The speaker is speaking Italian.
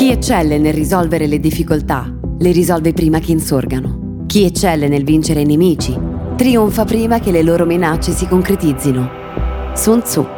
Chi eccelle nel risolvere le difficoltà, le risolve prima che insorgano. Chi eccelle nel vincere i nemici, trionfa prima che le loro minacce si concretizzino. Sun Tzu.